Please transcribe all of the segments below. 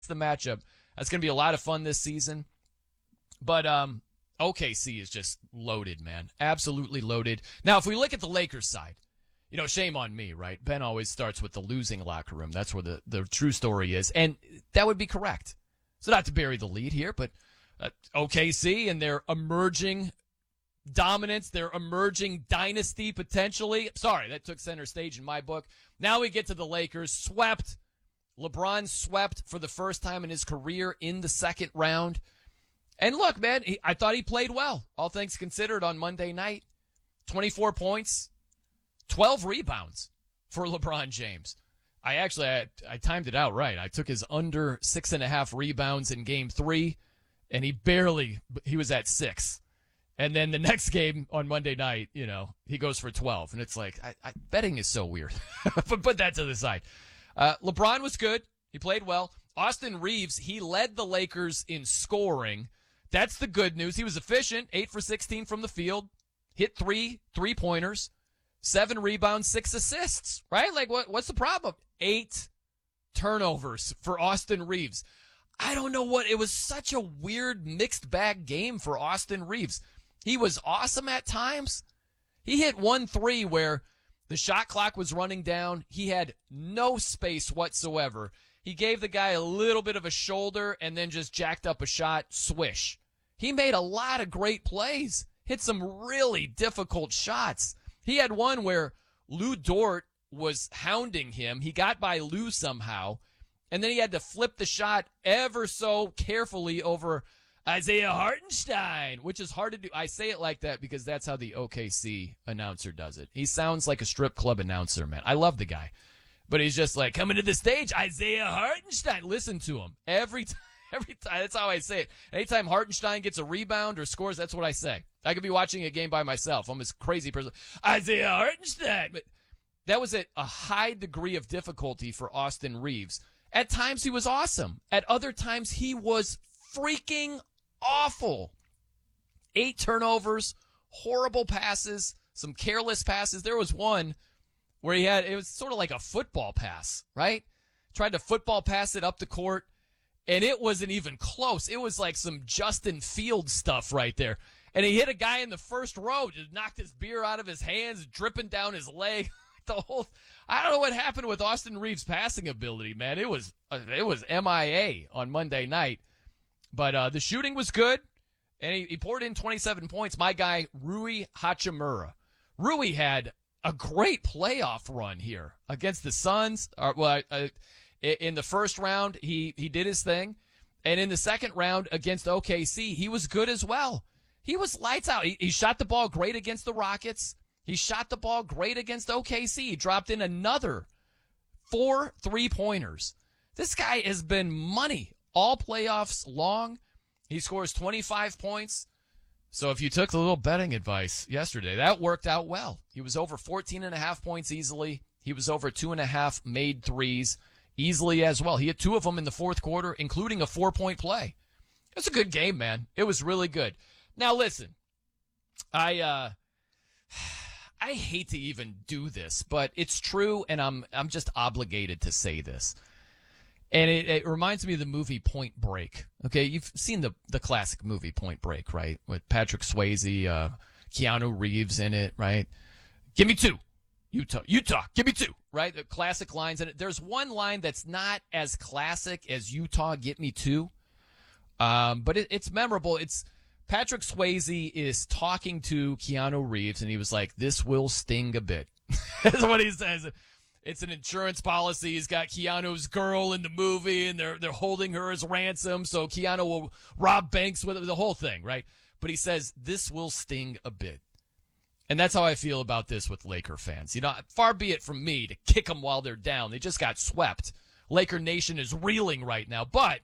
the matchup. That's going to be a lot of fun this season. But OKC is just loaded, man. Absolutely loaded. Now, if we look at the Lakers side, shame on me, right? Ben always starts with the losing locker room. That's where the true story is. And that would be correct. So not to bury the lead here, but OKC and their emerging dominance, their emerging dynasty potentially. Sorry, that took center stage in my book. Now we get to the Lakers. Swept. LeBron swept for the first time in his career in the second round. And look, man, I thought he played well, all things considered, on Monday night. 24 points, 12 rebounds for LeBron James. I timed it out right. I took his under 6.5 rebounds in game 3, and he was at 6. And then the next game on Monday night, he goes for 12. And it's like, betting is so weird. But put that to the side. LeBron was good. He played well. Austin Reeves, he led the Lakers in scoring. That's the good news. He was efficient, 8 for 16 from the field, hit 3 3-pointers, 7 rebounds, 6 assists, right? Like, what's the problem? 8 turnovers for Austin Reeves. I don't know it was such a weird mixed bag game for Austin Reeves. He was awesome at times. He hit 1 3 where the shot clock was running down. He had no space whatsoever. He gave the guy a little bit of a shoulder and then just jacked up a shot, swish. He made a lot of great plays, hit some really difficult shots. He had one where Lou Dort was hounding him. He got by Lou somehow, and then he had to flip the shot ever so carefully over Isaiah Hartenstein, which is hard to do. I say it like that because that's how the OKC announcer does it. He sounds like a strip club announcer, man. I love the guy. But he's just like, coming to the stage, Isaiah Hartenstein. Listen to him. Every time. That's how I say it. Anytime Hartenstein gets a rebound or scores, that's what I say. I could be watching a game by myself. I'm this crazy person. Isaiah Hartenstein. But that was at a high degree of difficulty for Austin Reeves. At times he was awesome. At other times he was freaking awful. 8 turnovers, horrible passes, some careless passes. There was one where it was sort of like a football pass, right? Tried to football pass it up the court, and it wasn't even close. It was like some Justin Fields stuff right there. And he hit a guy in the first row, just knocked his beer out of his hands, dripping down his leg. I don't know what happened with Austin Reeves' passing ability, man. It was MIA on Monday night. But the shooting was good, and he poured in 27 points. My guy, Rui Hachimura. Rui had a great playoff run here against the Suns. In the first round, he did his thing. And in the second round against OKC, he was good as well. He was lights out. He shot the ball great against the Rockets. He shot the ball great against OKC. He dropped in another 4 3-pointers. This guy has been money all playoffs long. He scores 25 points. So if you took the little betting advice yesterday, that worked out well. He was over 14.5 points easily. He was over 2.5 made threes easily as well. He hit 2 of them in the fourth quarter, including a 4-point play. It's a good game, man. It was really good. Now listen, I hate to even do this, but it's true, and I'm just obligated to say this. And it reminds me of the movie Point Break. Okay, you've seen the classic movie Point Break, right? With Patrick Swayze, Keanu Reeves in it, right? Give me 2. Utah, give me 2, right? The classic lines in it. There's one line that's not as classic as Utah, get me 2. But it's memorable. It's Patrick Swayze is talking to Keanu Reeves, and he was like, "This will sting a bit." That's what he says. It's an insurance policy. He's got Keanu's girl in the movie, and they're holding her as ransom, so Keanu will rob banks with it, the whole thing, right? But he says, "This will sting a bit." And that's how I feel about this with Laker fans. Far be it from me to kick them while they're down. They just got swept. Laker Nation is reeling right now. But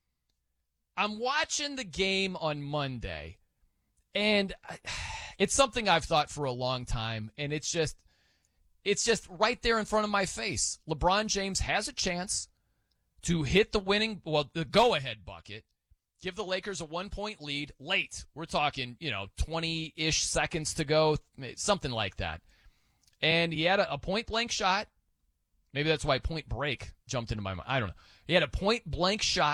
I'm watching the game on Monday, and it's something I've thought for a long time, and it's just right there in front of my face. LeBron James has a chance to hit the go-ahead bucket, give the Lakers a 1-point lead late. We're talking, 20-ish seconds to go, something like that. And he had a point-blank shot. Maybe that's why Point Break jumped into my mind. I don't know. He had a point blank shot